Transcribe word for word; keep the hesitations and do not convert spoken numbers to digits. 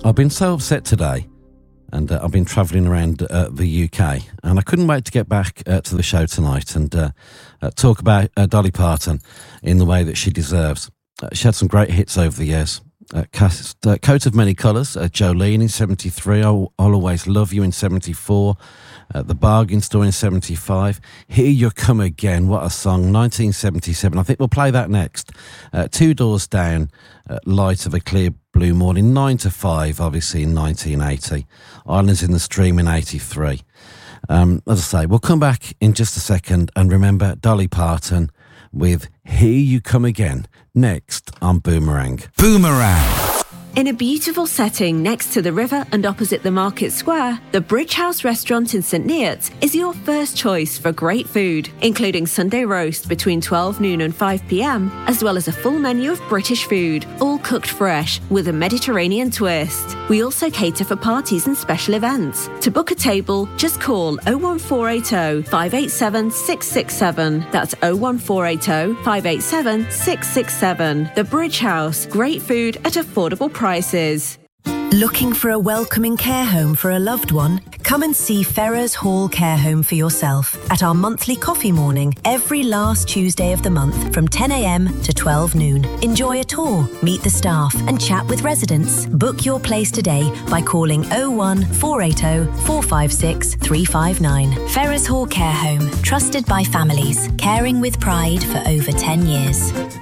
I've been so upset today, and uh, I've been travelling around uh, the U K, and I couldn't wait to get back uh, to the show tonight and uh, uh, talk about uh, Dolly Parton in the way that she deserves. Uh, she had some great hits over the years. Uh, cast, uh, Coat of Many Colours, uh, Jolene in seventy-three, I'll, I'll Always Love You in seventy-four, uh, The Bargain Store in seventy-five, Here You Come Again, what a song, nineteen seventy-seven, I think we'll play that next. Uh, Two Doors Down, uh, Light of a Clear Blue Morning, nine to five, obviously in nineteen eighty, Islands in the Stream in eighty-three. Um, as I say, we'll come back in just a second and remember Dolly Parton with Here You Come Again, next on Boomerang. Boomerang. In a beautiful setting next to the river and opposite the market square, the Bridge House restaurant in St Neots is your first choice for great food, including Sunday roast between twelve noon and five p m, as well as a full menu of British food, all cooked fresh with a Mediterranean twist. We also cater for parties and special events. To book a table, just call oh one four eight oh, five eight seven, six six seven. That's oh one four eight oh, five eight seven, six six seven. The Bridge House, great food at affordable prices. Prices. Looking for a welcoming care home for a loved one? Come and see Ferrers Hall Care Home for yourself at our monthly coffee morning every last Tuesday of the month from ten a m to twelve noon. Enjoy a tour, meet the staff and chat with residents. Book your place today by calling oh one four eight oh, four five six, three five nine. Ferrers Hall Care Home, trusted by families, caring with pride for over ten years.